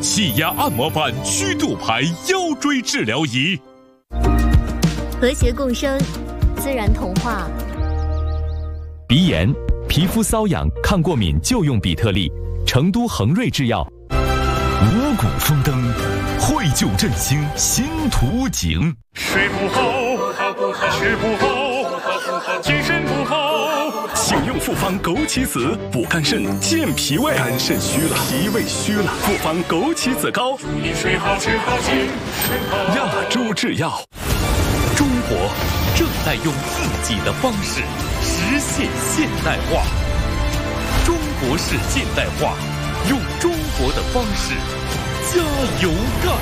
气压按摩板曲度牌腰椎治疗仪。 和谐共生，自然童话。 鼻炎、皮肤瘙痒、抗过敏就用比特利，成都恒瑞制药。 五谷丰登，惠救振兴新图景。 睡不好，吃不好，精神不好。 请用复方枸杞子补肝肾、健脾胃。肝肾虚了，脾胃虚了，复方枸杞子膏。 你睡好，吃好，精神好。 亚洲制药。 中国正在用自己的方式实现现代化。中国式现代化，用中国的方式加油干！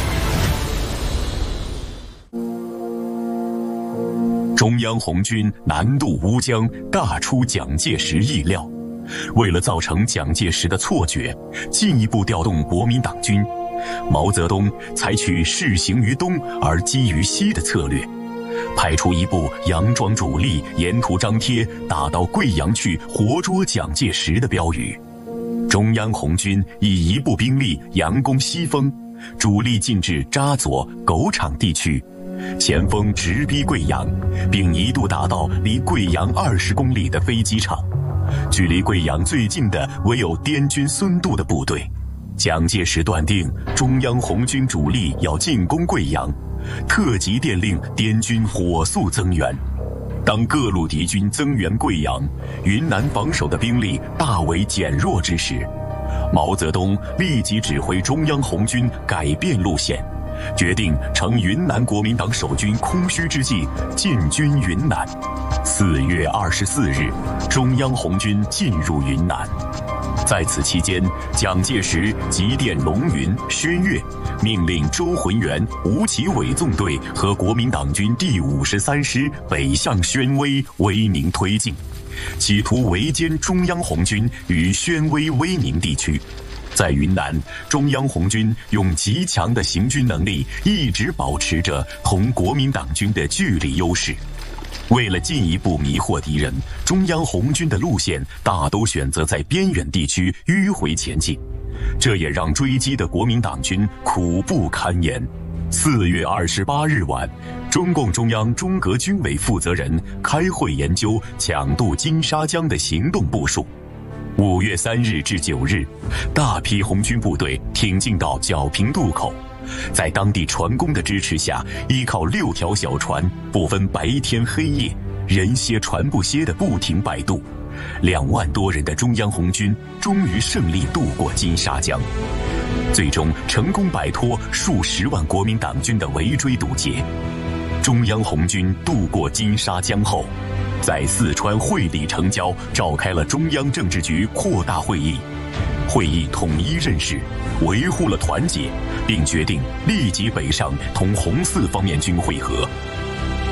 中央红军南渡乌江，大出蒋介石意料。为了造成蒋介石的错觉，进一步调动国民党军，毛泽东采取事行于东而击于西的策略，派出一部佯装主力，沿途张贴打到贵阳去活捉蒋介石的标语。中央红军以一部兵力佯攻西风，主力进至扎左、狗场地区，前锋直逼贵阳，并一度打到离贵阳20公里的飞机场。距离贵阳最近的唯有滇军孙渡的部队。蒋介石断定中央红军主力要进攻贵阳，特急电令滇军火速增援。当各路敌军增援贵阳，云南防守的兵力大为减弱之时，毛泽东立即指挥中央红军改变路线，决定乘云南国民党守军空虚之际进军云南。4月24日，中央红军进入云南。在此期间，蒋介石急电龙云、宣岳，命令周浑元、吴奇伟纵队和国民党军第53师北向宣威、威宁推进，企图围歼中央红军于宣威、威宁地区。在云南，中央红军用极强的行军能力，一直保持着同国民党军的距离优势。为了进一步迷惑敌人，中央红军的路线大都选择在边远地区迂回前进，这也让追击的国民党军苦不堪言。4月28日晚，中共中央中革军委负责人开会研究抢渡金沙江的行动部署。5月3日至9日，大批红军部队挺进到皎平渡口，在当地船工的支持下，依靠6条小船，不分白天黑夜，人歇船不歇的不停摆渡。2万多人的中央红军终于胜利渡过金沙江，最终成功摆脱数十万国民党军的围追堵截。中央红军渡过金沙江后，在四川会理城郊召开了中央政治局扩大会议。会议统一认识，维护了团结，并决定立即北上同红四方面军会合。